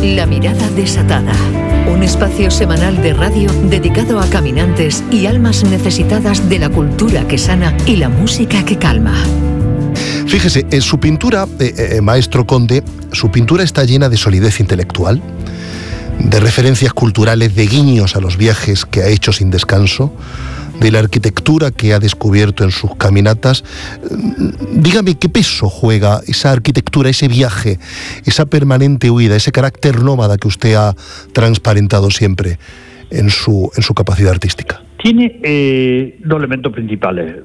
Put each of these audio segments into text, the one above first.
La mirada desatada. Un espacio semanal de radio dedicado a caminantes y almas necesitadas de la cultura que sana y la música que calma. Fíjese, en su pintura, maestro Conde, su pintura está llena de solidez intelectual, de referencias culturales, de guiños a los viajes que ha hecho sin descanso, de la arquitectura que ha descubierto en sus caminatas. Dígame, ¿qué peso juega esa arquitectura, ese viaje, esa permanente huida, ese carácter nómada que usted ha transparentado siempre en su capacidad artística? Tiene dos elementos principales.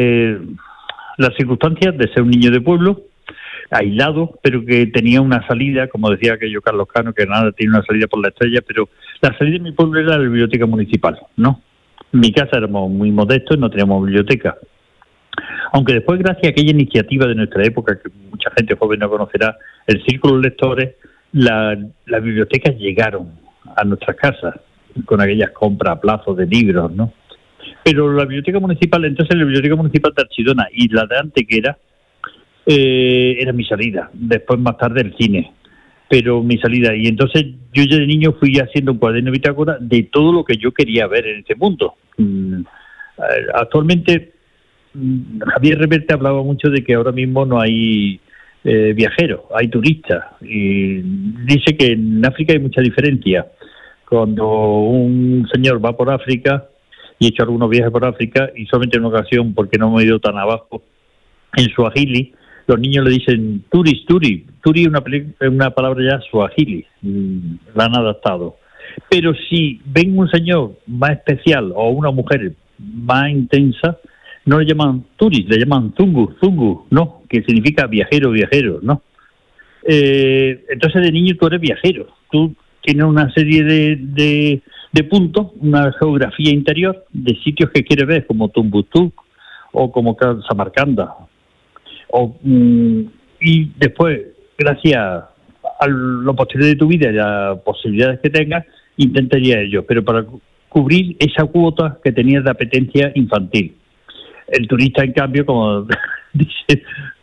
Las circunstancias de ser un niño de pueblo, aislado, pero que tenía una salida, como decía aquello Carlos Cano, que nada tiene una salida por la estrella, pero la salida de mi pueblo era la biblioteca municipal, ¿no? En mi casa éramos muy modestos y no teníamos biblioteca. Aunque después, gracias a aquella iniciativa de nuestra época, que mucha gente joven no conocerá, el Círculo de Lectores, las bibliotecas llegaron a nuestras casas con aquellas compras a plazo de libros, ¿no? Pero la biblioteca municipal, entonces la biblioteca municipal de Archidona y la de Antequera, era mi salida. Después, más tarde, el cine. Pero mi salida. Y entonces yo ya de niño fui haciendo un cuaderno bitácora de todo lo que yo quería ver en este mundo. Actualmente, Javier Reverte hablaba mucho de que ahora mismo no hay viajeros, hay turistas. Y dice que en África hay mucha diferencia. Cuando un señor va por África, y he hecho algunos viajes por África, y solamente en una ocasión, porque no me he ido tan abajo, en Suajili, los niños le dicen turi. Turi es una palabra ya suajili, la han adaptado. Pero si ven un señor más especial o una mujer más intensa, no le llaman turis, le llaman zungu, ¿no? Que significa viajero, ¿no? Entonces de niño tú eres viajero. Tú tienes una serie de puntos, una geografía interior de sitios que quieres ver, como Tombuctú o como Samarcanda. Y después, gracias a lo posterior de tu vida y las posibilidades que tengas, intentaría ello, pero para cubrir esa cuota que tenías de apetencia infantil. El turista, en cambio, como dicen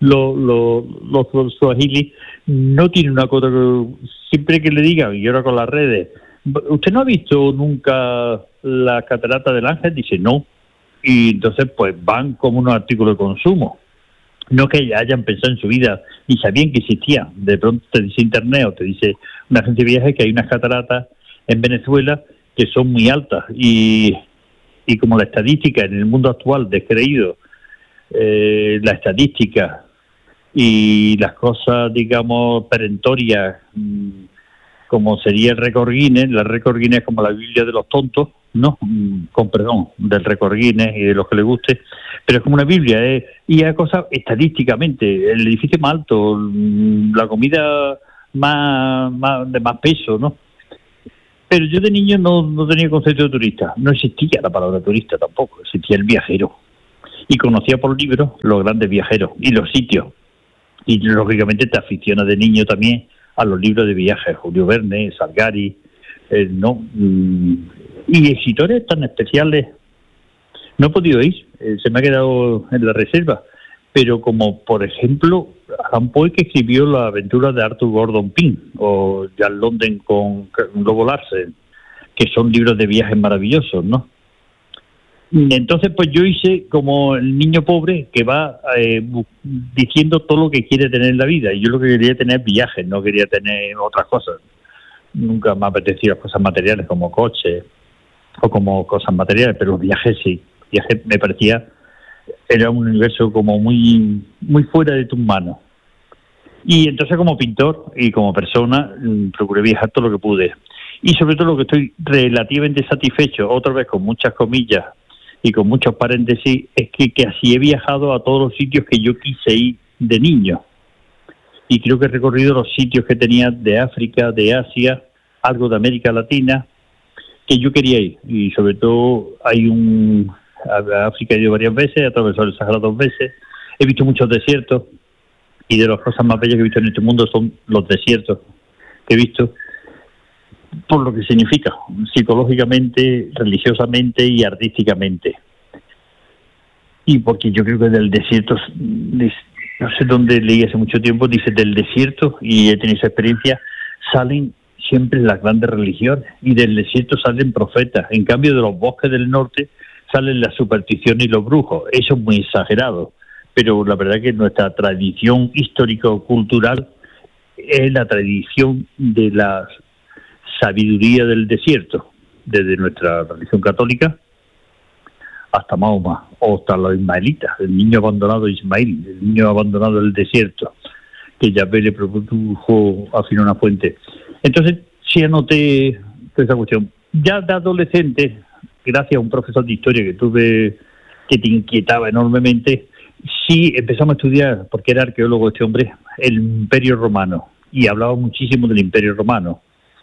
los suajili, no tiene una cuota que siempre que le digan, y ahora con las redes, ¿usted no ha visto nunca la catarata del Ángel? Dice, no. Y entonces, pues van como unos artículos de consumo. No que hayan pensado en su vida ni sabían que existía. De pronto te dice internet o te dice una agencia de viajes que hay unas cataratas en Venezuela que son muy altas y como la estadística en el mundo actual descreído, la estadística y las cosas, digamos, perentorias, como sería el récord Guinness. La récord Guinness es como la Biblia de los tontos, ¿no? Con perdón, del récord Guinness y de los que les guste, pero es como una Biblia, y hay cosas estadísticamente, el edificio más alto, la comida de más peso, ¿no? Pero yo de niño no tenía concepto de turista, no existía la palabra turista tampoco, existía el viajero, y conocía por libros los grandes viajeros y los sitios, y lógicamente te aficionas de niño también a los libros de viajes, Julio Verne, Salgari, ¿no? Y escritores tan especiales no he podido ir, se me ha quedado en la reserva, pero como por ejemplo Alan Poe, que escribió La aventura de Arthur Gordon Pym, o Jack London con Lobo Larsen, que son libros de viajes maravillosos, ¿no? Entonces pues yo hice como el niño pobre que va diciendo todo lo que quiere tener en la vida, y yo lo que quería tener viajes, no quería tener otras cosas. Nunca me apetecían cosas materiales como coches o como cosas materiales, pero los viajes sí. Viajes me parecía, era un universo como muy fuera de tus manos. Y entonces como pintor y como persona procuré viajar todo lo que pude. Y sobre todo lo que estoy relativamente satisfecho, otra vez con muchas comillas y con muchos paréntesis, es que así he viajado a todos los sitios que yo quise ir de niño. Y creo que he recorrido los sitios que tenía de África, de Asia, algo de América Latina, que yo quería ir. Y sobre todo a África he ido varias veces, he atravesado el Sahara 2 veces, he visto muchos desiertos, y de las cosas más bellas que he visto en este mundo son los desiertos que he visto, por lo que significa psicológicamente, religiosamente y artísticamente. Y porque yo creo que del desierto, no sé dónde leí hace mucho tiempo, dice del desierto, y he tenido esa experiencia, salen siempre las grandes religiones, y del desierto salen profetas. En cambio, de los bosques del norte salen las supersticiones y los brujos. Eso es muy exagerado, pero la verdad que nuestra tradición histórico-cultural es la tradición de la sabiduría del desierto, desde nuestra religión católica hasta Mahoma, o hasta los ismaelitas, el niño abandonado Ismael, el niño abandonado del desierto, que Yahvé le produjo al fin una fuente. Entonces, sí anoté esa cuestión. Ya de adolescente, gracias a un profesor de historia que tuve, que te inquietaba enormemente, sí empezamos a estudiar, porque era arqueólogo este hombre, el Imperio Romano, y hablaba muchísimo del Imperio Romano,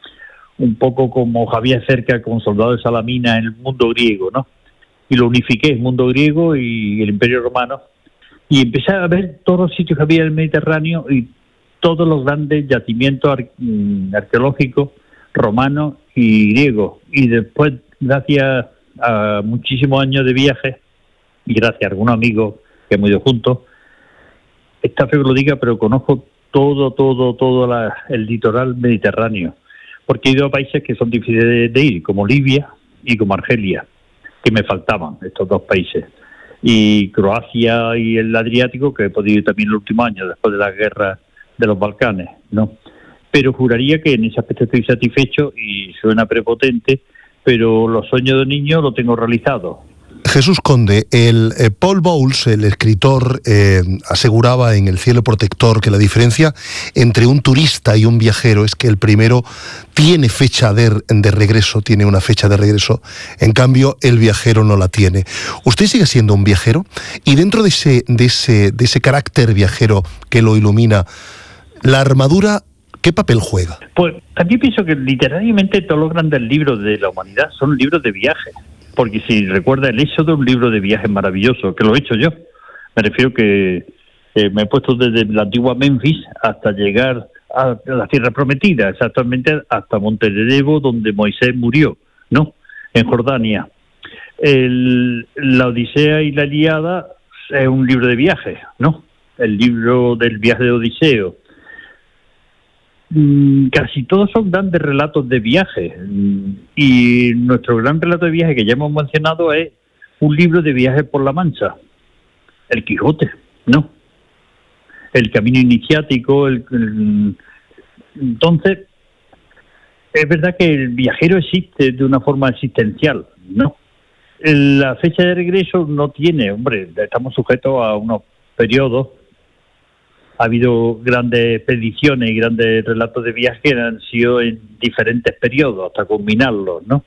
un poco como Javier Cerca con Soldado de Salamina en el mundo griego, ¿no? Y lo unifiqué, el mundo griego y el Imperio Romano, y empecé a ver todos los sitios que había en el Mediterráneo y todos los grandes yacimientos arqueológicos romanos y griegos. Y después, gracias a muchísimos años de viaje y gracias a algunos amigos que hemos ido juntos, está feo que lo diga, pero conozco todo el litoral mediterráneo, porque he ido a países que son difíciles de ir, como Libia y como Argelia, que me faltaban estos dos países, y Croacia y el Adriático, que he podido ir también en los últimos años, después de la guerra de los Balcanes, ¿no? Pero juraría que en ese aspecto estoy satisfecho, y suena prepotente, pero los sueños de niño los tengo realizados. Jesús Conde, Paul Bowles, el escritor, aseguraba en El cielo protector que la diferencia entre un turista y un viajero es que el primero tiene fecha de regreso, tiene una fecha de regreso, en cambio el viajero no la tiene. ¿Usted sigue siendo un viajero? Y dentro de ese carácter viajero que lo ilumina, la armadura, ¿qué papel juega? Pues también pienso que literariamente todos los grandes libros de la humanidad son libros de viaje. Porque si recuerda, el Éxodo es un libro de viajes maravilloso, que lo he hecho yo. Me refiero que me he puesto desde la antigua Memphis hasta llegar a la Tierra Prometida, exactamente hasta Monte de Nebo, donde Moisés murió, ¿no? En Jordania. La Odisea y la Ilíada es un libro de viajes, ¿no? El libro del viaje de Odiseo. Casi todos son grandes relatos de viaje, y nuestro gran relato de viaje que ya hemos mencionado es un libro de viaje por la Mancha, el Quijote, ¿no? El camino iniciático, entonces es verdad que el viajero existe de una forma existencial, ¿no? La fecha de regreso no tiene, hombre, estamos sujetos a unos periodos. Ha habido grandes expediciones y grandes relatos de viaje que han sido en diferentes periodos hasta culminarlos, ¿no?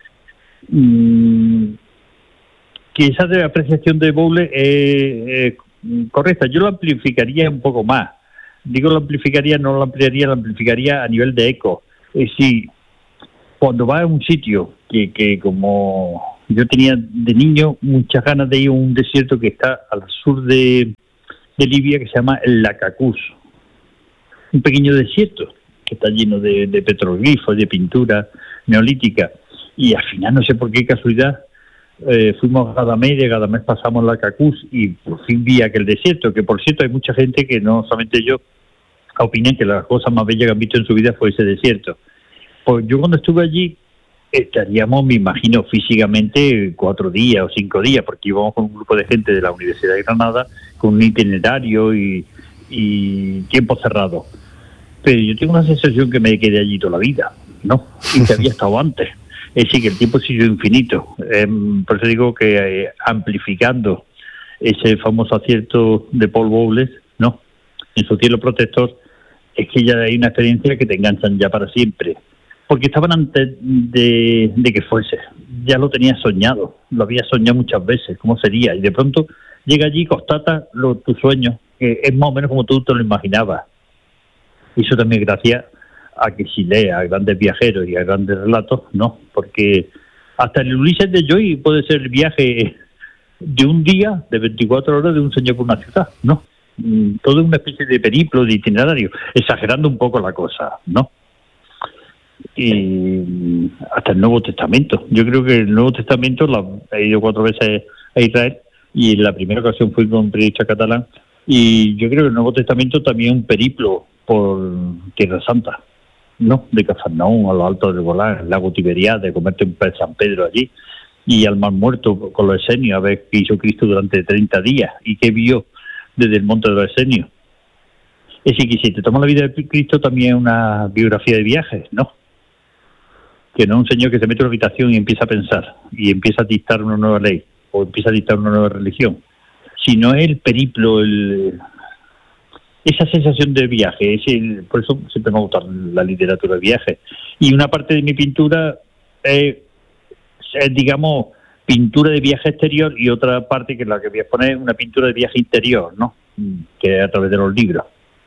Que esa apreciación de Bowles es correcta. Yo lo amplificaría un poco más. Digo lo amplificaría, no lo ampliaría, lo amplificaría a nivel de eco. Es decir, cuando vas a un sitio que como yo tenía de niño muchas ganas de ir a un desierto que está al sur de Libia, que se llama el Lacacús, un pequeño desierto que está lleno de petroglifos, de pintura neolítica, y al final, no sé por qué casualidad, fuimos a Gadamés, y de Gadamés pasamos a Lacacús, y por fin vi aquel desierto, que por cierto hay mucha gente que no solamente yo opinan que la cosa más bella que han visto en su vida fue ese desierto. Pues yo cuando estuve allí estaríamos, me imagino, físicamente 4 días o 5 días, porque íbamos con un grupo de gente de la Universidad de Granada con un itinerario y tiempo cerrado. Pero yo tengo una sensación que me quedé allí toda la vida, ¿no? Y que había estado antes. Es decir, que el tiempo siguió infinito. Por eso digo que amplificando ese famoso acierto de Paul Bowles, ¿no? En su cielo protector, es que ya hay una experiencia que te enganchan ya para siempre. Porque estaban antes de que fuese. Ya lo tenía soñado, lo había soñado muchas veces, cómo sería. Y de pronto llega allí y constata tus sueños, que es más o menos como tú te lo imaginabas. Y eso también gracias a que si lees a grandes viajeros y a grandes relatos, ¿no? Porque hasta el Ulises de Joyce puede ser el viaje de un día, de 24 horas, de un señor por una ciudad, ¿no? Todo una especie de periplo, de itinerario, exagerando un poco la cosa, ¿no? Y hasta el Nuevo Testamento. Yo creo que el Nuevo Testamento he ido 4 veces a Israel, y en la primera ocasión fui con un periodista catalán, y yo creo que el Nuevo Testamento también es un periplo por Tierra Santa, ¿no? De Cafarnaúm a los altos del Golán, el lago Tiberíades, comerte un pez San Pedro allí, y al Mar Muerto con los esenios, a ver qué hizo Cristo durante 30 días y qué vio desde el monte de los esenios. Es decir, que si te tomas la vida de Cristo también es una biografía de viajes, ¿no? Que no es un señor que se mete en una habitación y empieza a pensar, y empieza a dictar una nueva ley, o empieza a dictar una nueva religión, sino es el periplo, esa sensación de viaje. Por eso siempre me ha gustado la literatura de viaje. Y una parte de mi pintura es, digamos, pintura de viaje exterior, y otra parte, que es la que voy a poner, es una pintura de viaje interior, ¿no? Que es a través de los libros.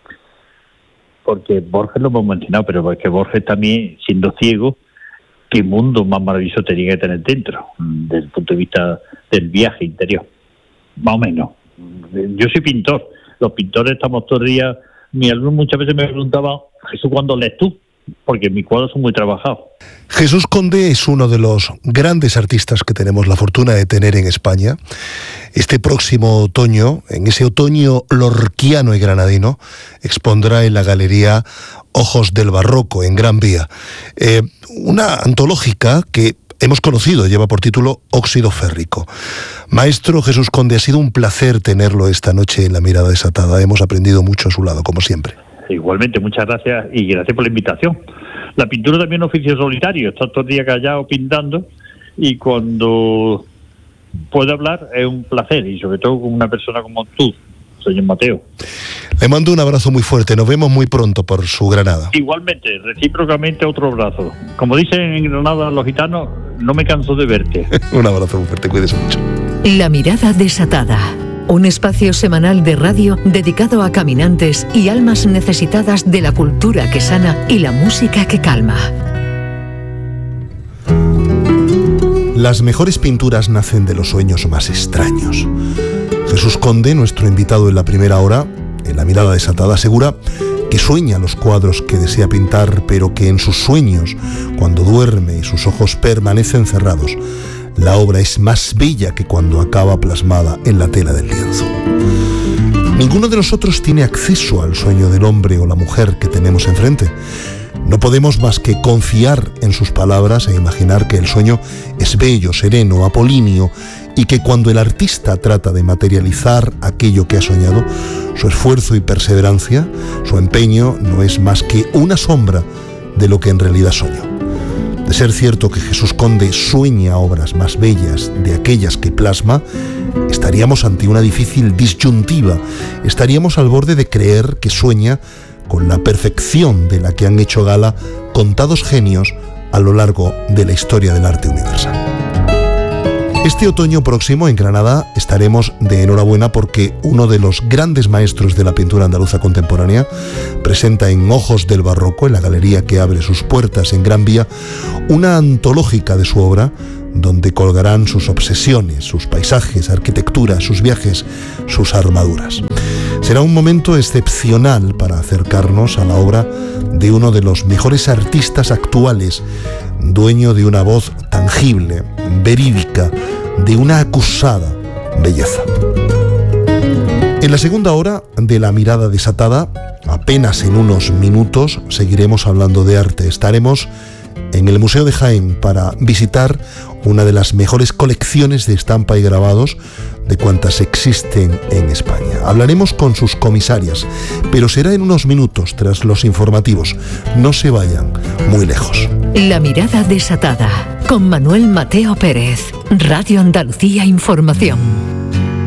Porque Borges lo hemos mencionado, pero es que Borges también, siendo ciego, qué mundo más maravilloso tenía que tener dentro, desde el punto de vista del viaje interior. Más o menos. Yo soy pintor. Los pintores estamos todo el día. Mi alumno muchas veces me preguntaba, Jesús, ¿cuándo lees tú? Porque mis cuadros son muy trabajados. Jesús Conde es uno de los grandes artistas que tenemos la fortuna de tener en España. Este próximo otoño, en ese otoño lorquiano y granadino, expondrá en la galería Ojos del Barroco, en Gran Vía. Una antológica que hemos conocido, lleva por título Óxido Férrico. Maestro Jesús Conde, ha sido un placer tenerlo esta noche en La Mirada Desatada. Hemos aprendido mucho a su lado, como siempre. Igualmente, muchas gracias, y gracias por la invitación. La pintura también es un oficio solitario, está todo el día callado pintando, y cuando puedo hablar es un placer, y sobre todo con una persona como tú, señor Mateo. Le mando un abrazo muy fuerte, nos vemos muy pronto por su Granada. Igualmente, recíprocamente, otro abrazo. Como dicen en Granada los gitanos, no me canso de verte. Un abrazo muy fuerte, cuídese mucho. La Mirada Desatada, un espacio semanal de radio dedicado a caminantes y almas necesitadas de la cultura que sana y la música que calma. Las mejores pinturas nacen de los sueños más extraños. Jesús Conde, nuestro invitado en la primera hora, en La Mirada Desatada, asegura que sueña los cuadros que desea pintar, pero que en sus sueños, cuando duerme y sus ojos permanecen cerrados, la obra es más bella que cuando acaba plasmada en la tela del lienzo. Ninguno de nosotros tiene acceso al sueño del hombre o la mujer que tenemos enfrente. No podemos más que confiar en sus palabras e imaginar que el sueño es bello, sereno, apolíneo, y que cuando el artista trata de materializar aquello que ha soñado, su esfuerzo y perseverancia, su empeño, no es más que una sombra de lo que en realidad soñó. De ser cierto que Jesús Conde sueña obras más bellas de aquellas que plasma, estaríamos ante una difícil disyuntiva. Estaríamos al borde de creer que sueña con la perfección de la que han hecho gala contados genios a lo largo de la historia del arte universal. Este otoño próximo en Granada estaremos de enhorabuena porque uno de los grandes maestros de la pintura andaluza contemporánea presenta en Ojos del Barroco, en la galería que abre sus puertas en Gran Vía, una antológica de su obra donde colgarán sus obsesiones, sus paisajes, arquitectura, sus viajes, sus armaduras. Será un momento excepcional para acercarnos a la obra de uno de los mejores artistas actuales, dueño de una voz tangible, verídica, de una acusada belleza. En la segunda hora de La Mirada Desatada, apenas en unos minutos, seguiremos hablando de arte. Estaremos en el Museo de Jaén para visitar una de las mejores colecciones de estampa y grabados de cuantas existen en España. Hablaremos con sus comisarias, pero será en unos minutos tras los informativos. No se vayan muy lejos. La Mirada Desatada, con Manuel Mateo Pérez, Radio Andalucía Información.